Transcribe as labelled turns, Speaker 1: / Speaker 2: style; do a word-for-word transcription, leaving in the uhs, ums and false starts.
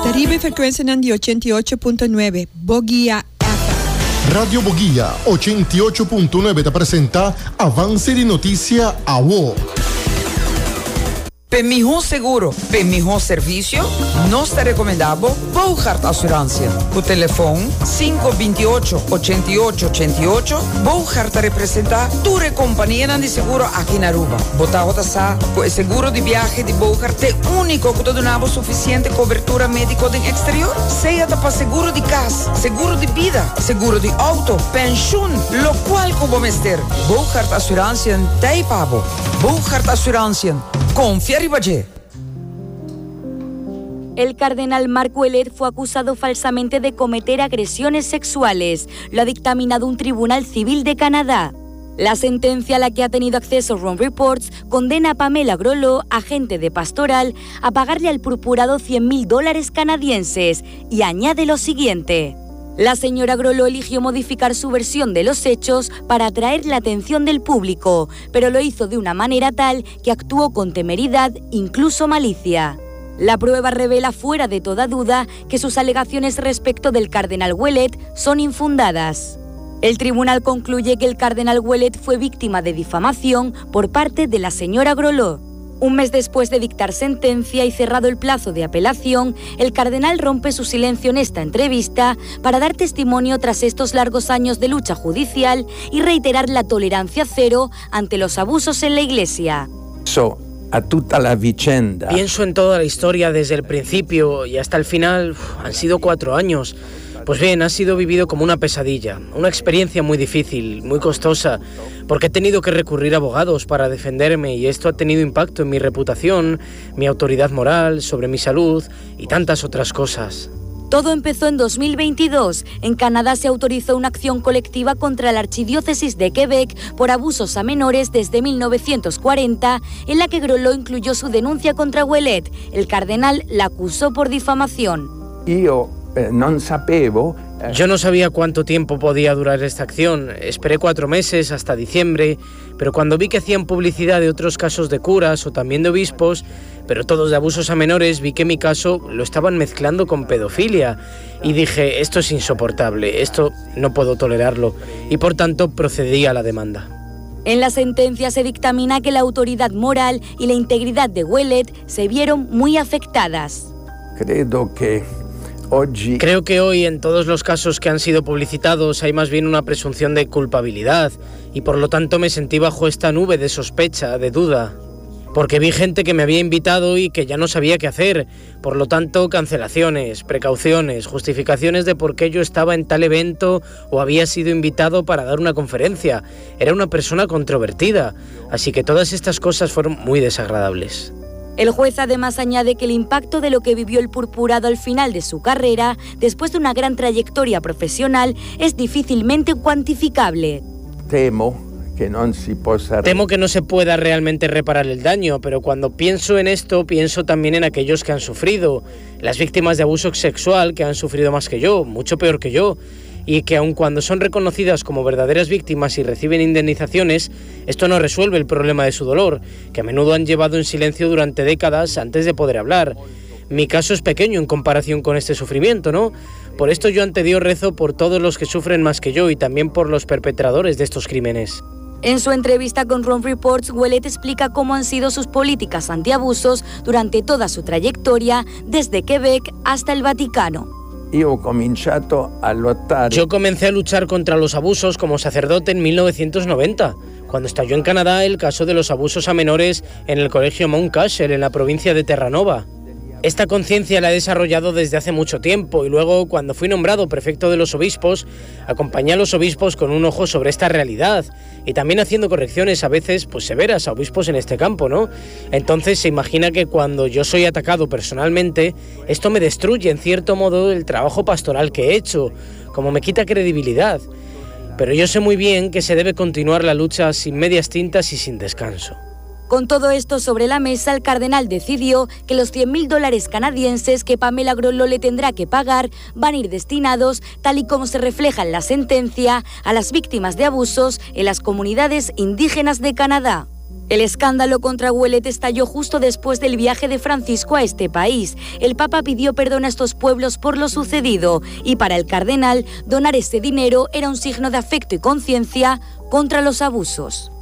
Speaker 1: Caribe frequenza di ottantotto punto nove, Boguia F M.
Speaker 2: Radio Boguia ottantotto punto nove te presenta Avance di Notizia a W O.
Speaker 3: Per mejor seguro, per mejor servicio, nos te recomendamos Bouchard Assurantia. Tu teléfono cinco dos ocho, ocho ocho ocho ocho. Bouchard te representa tu compañía de seguro aquí en Aruba. Botado sa, con el seguro de viaje de Bouchard, te único que te donamos suficiente cobertura médica en exterior. Sea para seguro de casa, seguro de vida, seguro de auto, pensión, lo cual como mester. Bouchard Assurantia te pago. Bouchard Assurantia. Confía Ribaye.
Speaker 4: El cardenal Marc Ouellet fue acusado falsamente de cometer agresiones sexuales. Lo ha dictaminado un tribunal civil de Canadá. La sentencia a la que ha tenido acceso Ron Reports condena a Pamela Grolleau, agente de pastoral, a pagarle al purpurado cien mil dólares canadienses y añade lo siguiente. La señora Grolleau eligió modificar su versión de los hechos para atraer la atención del público, pero lo hizo de una manera tal que actuó con temeridad, incluso malicia. La prueba revela fuera de toda duda que sus alegaciones respecto del cardenal Ouellet son infundadas. El tribunal concluye que el cardenal Ouellet fue víctima de difamación por parte de la señora Grolleau. Un mes después de dictar sentencia y cerrado el plazo de apelación, el cardenal rompe su silencio en esta entrevista para dar testimonio tras estos largos años de lucha judicial y reiterar la tolerancia cero ante los abusos en la Iglesia.
Speaker 5: So, a tutta la vicenda.
Speaker 6: Pienso en toda la historia desde el principio y hasta el final. Uf, han sido cuatro años. Pues bien, ha sido vivido como una pesadilla, una experiencia muy difícil, muy costosa, porque he tenido que recurrir a abogados para defenderme y esto ha tenido impacto en mi reputación, mi autoridad moral, sobre mi salud y tantas otras cosas.
Speaker 4: Todo empezó en dos mil veintidós. En Canadá se autorizó una acción colectiva contra la Archidiócesis de Quebec por abusos a menores desde mil novecientos cuarenta, en la que Grolleau incluyó su denuncia contra Ouellet. El cardenal la acusó por difamación.
Speaker 5: Io eh, non sapevo. Eh...
Speaker 6: Yo no sabía cuánto tiempo podía durar esta acción. Esperé cuatro meses hasta diciembre, pero cuando vi que hacían publicidad de otros casos de curas o también de obispos, pero todos de abusos a menores, vi que mi caso lo estaban mezclando con pedofilia y dije, esto es insoportable, esto no puedo tolerarlo y por tanto procedí a la demanda.
Speaker 4: En la sentencia se dictamina que la autoridad moral y la integridad de Ouellet se vieron muy afectadas.
Speaker 5: Creo que hoy...
Speaker 6: Creo que hoy en todos los casos que han sido publicitados hay más bien una presunción de culpabilidad y por lo tanto me sentí bajo esta nube de sospecha, de duda. Porque vi gente que me había invitado y que ya no sabía qué hacer. Por lo tanto, cancelaciones, precauciones, justificaciones de por qué yo estaba en tal evento o había sido invitado para dar una conferencia. Era una persona controvertida, así que todas estas cosas fueron muy desagradables.
Speaker 4: El juez además añade que el impacto de lo que vivió el purpurado al final de su carrera, después de una gran trayectoria profesional, es difícilmente cuantificable.
Speaker 5: Temo que no se possa...
Speaker 6: Temo que no se pueda realmente reparar el daño, pero cuando pienso en esto, pienso también en aquellos que han sufrido, las víctimas de abuso sexual que han sufrido más que yo, mucho peor que yo, y que aun cuando son reconocidas como verdaderas víctimas y reciben indemnizaciones, esto no resuelve el problema de su dolor, que a menudo han llevado en silencio durante décadas antes de poder hablar. Mi caso es pequeño en comparación con este sufrimiento, ¿no? Por esto yo ante Dios rezo por todos los que sufren más que yo y también por los perpetradores de estos crímenes.
Speaker 4: En su entrevista con Ron Reports, Ouellet explica cómo han sido sus políticas antiabusos durante toda su trayectoria, desde Quebec hasta el Vaticano.
Speaker 5: Yo comencé a luchar.
Speaker 6: Yo comencé a luchar contra los abusos como sacerdote en mil novecientos noventa, cuando estalló en Canadá el caso de los abusos a menores en el colegio Mount Cashel, en la provincia de Terranova. Esta conciencia la he desarrollado desde hace mucho tiempo y luego, cuando fui nombrado prefecto de los obispos, acompañé a los obispos con un ojo sobre esta realidad y también haciendo correcciones a veces pues severas a obispos en este campo, ¿no? Entonces se imagina que cuando yo soy atacado personalmente, esto me destruye en cierto modo el trabajo pastoral que he hecho, como me quita credibilidad. Pero yo sé muy bien que se debe continuar la lucha sin medias tintas y sin descanso.
Speaker 4: Con todo esto sobre la mesa, el cardenal decidió que los cien mil dólares canadienses que Pamela Grolleau le tendrá que pagar van a ir destinados, tal y como se refleja en la sentencia, a las víctimas de abusos en las comunidades indígenas de Canadá. El escándalo contra Ouellet estalló justo después del viaje de Francisco a este país. El Papa pidió perdón a estos pueblos por lo sucedido y para el cardenal donar este dinero era un signo de afecto y conciencia contra los abusos.